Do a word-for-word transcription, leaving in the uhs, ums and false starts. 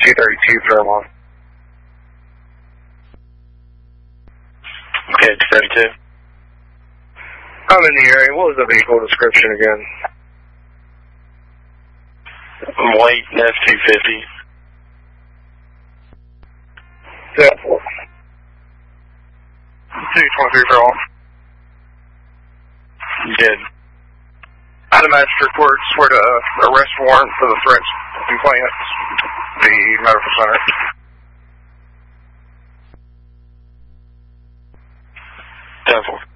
two thirty-two, Fairlawn. Okay, two thirty-two. I'm in the area. What was the vehicle description again? White F two fifty. Yeah. two twenty-three, Fairlawn. Good. Item match report, swear to uh, arrest warrant for the threats complainant, the medical center. ten four.